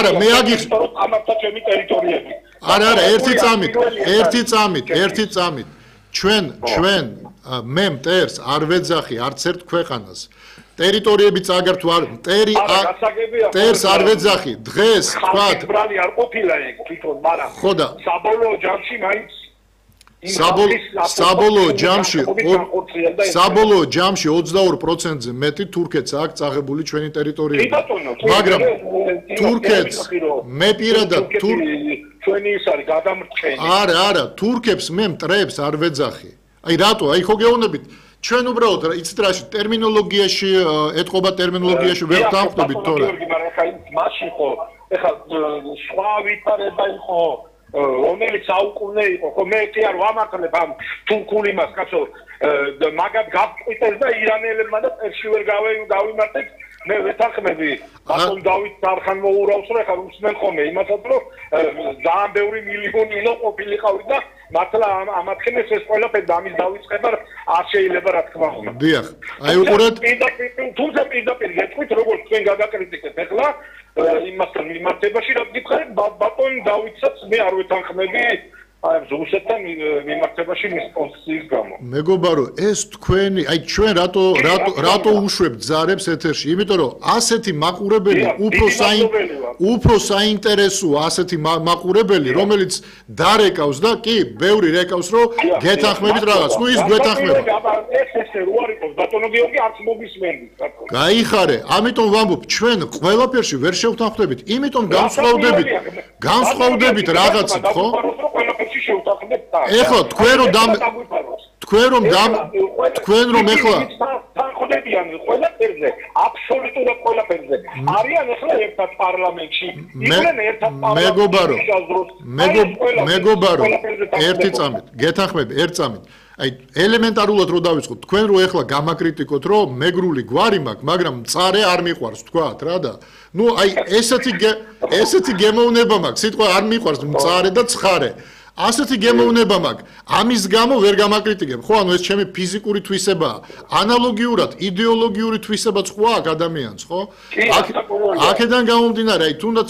არა, მე ამათა ჩემი ტერიტორიები. არა, ერთი წამით. ჩვენ მე მტერს არ ვეძახი არც ერთ ქვეყანას. ტერიტორიები წაგერ თუ არ მტერს არ ვეძახი. დღეს ვთქვათ, ბრალი არ ყოფილა ეგ თვითონ, მაგრამ ხო და საბოლოო ჯამში მაინც საბოლოო ჯამში 22%-ზე მეტი თურქეთს აქვს წაღებული ჩვენი ტერიტორიები. მაგრამ თურქეთს მე პირადად ჩვენი ის არის გადამრჩენი. არა, თურქებს მე მტრებს არ ვეძახი. აი რატო? აი ხო გეუბნებით, ჩვენ უბრალოდ იცით რაში ტერმინოლოგიაში ეთყობა ტერმინოლოგიაში ვერ დავხვდებით თორე. მაგრამ ხა მაშინ ხო ეხლა სხვა ვითარება იყო რომელიც აუკუნე იყო ხო მე კი არ ვამართლებ ამ თურქულ იმას კაცო მაგათ გავწყვიტეს და ირანელებმა და პერსში ვერ გავიმართეთ მე ვეთანხმები ბატონ დავით დარხან მოურავს რომ ეხლა უსმენ ხოლმე იმასაც რომ ძალიან ბევრი მილიონი უნდა ყოფილიყავით და მართლა ამათქნეს ეს ყველაფერი და ამის დავიწყება არ შეიძლება რა თქმა უნდა. დიახ. აი უყურეთ თუმცა პირდაპირ გეტყვით როგორც თქვენ გადაკრიტიკეთ ეხლა იმასთან მიმართებაში რა გითხარით ბატონ დავითსაც მე არ ვეთანხმები აი რუსეთთან მიმართებაში მის პოზიციის გამო. მეგობარო ეს თქვენი აი ჩვენ რატო უშვებთ ზარებს ეთერში? იმიტომ რომ ასეთი მაყურებელი უფრო საინტერესოა ასეთი მაყურებელი რომელიც დარეკავს და კი ბევრი რეკავს რომ გეთანხმებით რაღაც. ნუ ის გვეთანხმება. ეს რო არ იყოს ბატონო გიორგი არც მოგისმენთ. გაიხარე, ამიტომ ვამბობ ჩვენ ყველაფერში ვერ შევთანხმდებით. იმიტომ განსხვავდებით რაღაცით, ხო? ეხლა თქვენ რომ ეხლა თანხმდებიან ყველაფერზე, აბსოლუტურად ყველაფერზე. არიან ეხლა ერთად პარლამენტში. იყვნენ ერთად მეგობარო, ერთი წამით, გეთანხმები, ერთ წამით. აი ელემენტარულად რო დავიწყოთ, თქვენ რო ეხლა გამაკრიტიკოთ, რომ მეგრული გვარი მაქვს, მაგრამ მწარე არ მიყვარს, თქვათ რა და. ნუ აი ესეთი გემოვნება მაქვს, სიტყვა არ მიყვარს მწარე და ცხარე. ასეთი გემოვნება მაქვს. ამის გამო ვერ გამაკრიტიკებ. ხო, ანუ ეს ჩემი ფიზიკური თვისებაა. ანალოგიურად იდეოლოგიური თვისებაც ხო აქვს ადამიანს, ხო? აქედან გამომდინარე, აი თუნდაც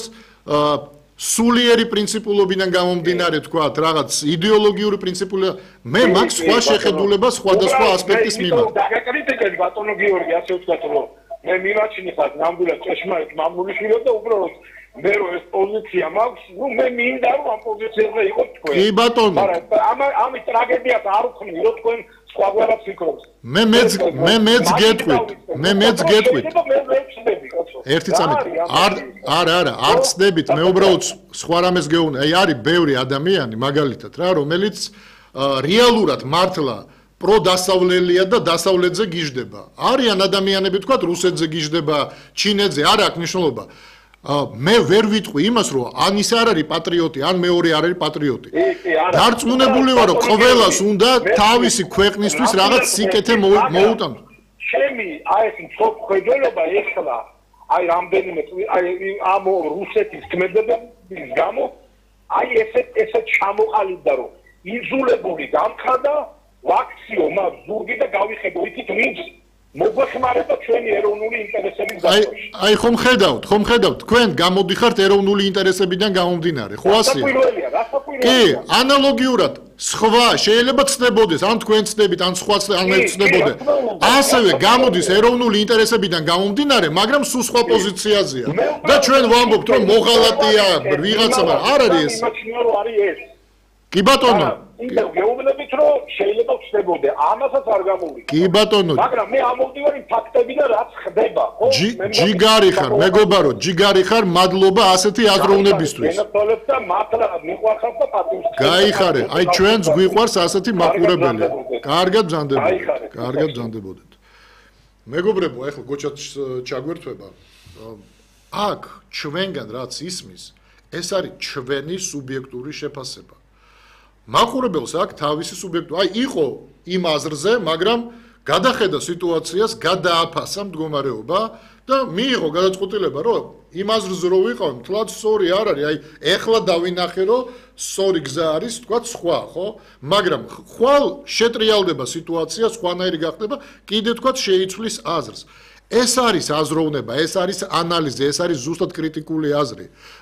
სულიერი პრინციპულობიდან გამომდინარე თქვათ, რაღაც იდეოლოგიური პრინციპული მე მაქვს სხვა შეხედულება სხვადასხვა ასპექტის მიმართ. დაგაკრიტიკეთ ბატონო გიორგი, ასე ვთქვათ, რომ მე მიმაჩნი ხარ ნამდვილად ჭეშმარიტ მამულიშვილო და უბრალოდ მე რო ეს პოზიცია მაქვს, ნუ მე მინდა რომ ამ პოზიციაზე იყოს თქვენ. კი ბატონო. მაგრამ ამის ტრაგედიას არ ვქნი, რომ თქვენ სხვაგვარად ფიქრობთ. მეც გეტყვით. ერთი წამით. არა, არ ცდებით, მე უბრალოდ სხვა რამეს გეუბნები. აი არის ბევრი ადამიანი მაგალითად რა, რომელიც რეალურად მართლა პროდასავლელია და დასავლეთზე გიждდება. არიან ადამიანები თქვათ რუსეთზე გიждდება, ჩინეთზე, არ აქვს მნიშვნელობა. მე ვერ ვიტყვი იმას, რომ ან ის არ არის პატრიოტი, ან მეორე არ არის პატრიოტი. დარწმუნებული ვარ, რომ ყველას უნდა თავისი ქვეყნისთვის რაღაც სიკეთე მოუტანოს. ჩემი აი ეს მწოხედელობა ეხლა აი რამდენიმე აი ამ რუსეთის ქმედებების გამო აი ესე ჩამოყალიბდა რომ იზოლებული გამხადა ვაქციო მაგ ზურგი და გავიხედო იქით ვინც მოგვეხმარება ჩვენი ეროვნული ინტერესების დაცვაში. აი ხომ ხედავთ, თქვენ გამოდიხართ ეროვნული ინტერესებიდან გამომდინარე, ხო ასეა? კი, ანალოგიურად სხვა შეიძლება ცდებოდეს, ან თქვენ ცდებით, ან სხვა ცდებოდე. ასევე გამოდის ეროვნული ინტერესებიდან გამომდინარე, მაგრამ სულ სხვა პოზიციაზეა. და ჩვენ ვამბობთ, რომ მოღალატეა ვიღაცა, მაგრამ არ არის ეს. კი ბატონო. იმდენ გეუბნებით რომ შეიძლება ვწდებოდე, ამასაც არ გამოვიდა. კი ბატონო. მაგრამ მე ამოვდივარ იმ ფაქტები და რაც ხდება, ხო? ჯიგარი ხარ, მეგობარო, ჯიგარი ხარ, მადლობა ასეთი აზროვნებისთვის. მენატროლებს და მართლა მიყვარხარ და პატივს. გაიხარე, აი ჩვენც გვიყვარს ასეთი მაყურებელი. კარგად ბრძანდებოდეთ. მეგობრებო, ეხლა გოჩათ ჩაგვერთვება. აქ ჩვენგან რაც ისმის, ეს არის ჩვენი სუბიექტური შეფასება. მაყურებელს აქვს თავისი სუბიექტური, აი იყო იმ აზრზე, მაგრამ გადახედა სიტუაციას, გადააფასა მდგომარეობა და მიიღო გადაწყვეტილება, რომ იმ აზრზე რო ვიყავ, თლაც სწორი არ არის, აი ეხლა დავინახე, რომ სწორი გზა არის, თქვათ სხვა, ხო? მაგრამ ხვალ შეტრიალდება სიტუაცია, სხვანაირი გახდება, კიდე თქვათ შეიცვლის აზრს. ეს არის აზროვნება, ეს არის ანალიზი, ეს არის ზუსტად კრიტიკული აზრი.